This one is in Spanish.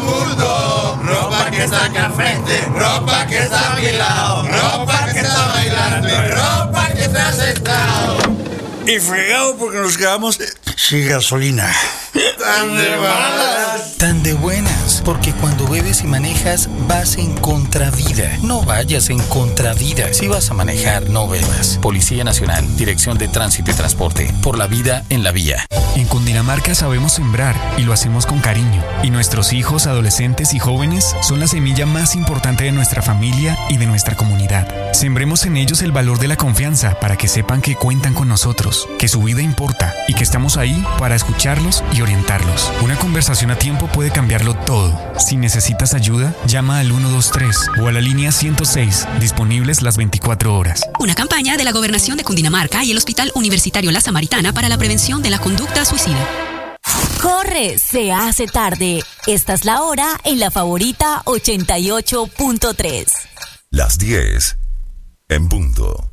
mundo. Ropa que saca frente, ropa que está a mi lado, ropa que está bailando, ropa que está sentado. Y fregado porque nos quedamos sin gasolina. Tan de malas. Tan de buenas, porque cuando bebes y manejas vas en contravía. No vayas en contravía. Si vas a manejar, no bebas. Policía Nacional, Dirección de Tránsito y Transporte. Por la vida en la vía. En Cundinamarca sabemos sembrar y lo hacemos con cariño. Y nuestros hijos, adolescentes y jóvenes son la semilla más importante de nuestra familia y de nuestra comunidad. Sembremos en ellos el valor de la confianza para que sepan que cuentan con nosotros, que su vida importa y que estamos ahí para escucharlos y orientarlos. Una conversación a tiempo puede cambiarlo todo. Si necesitas ayuda, llama al 123 o a la línea 106, disponibles las 24 horas. Una campaña de la Gobernación de Cundinamarca y el Hospital Universitario La Samaritana para la prevención de la conducta suicida. ¡Corre! Se hace tarde. Esta es la hora en La Favorita 88.3. Las 10 en punto.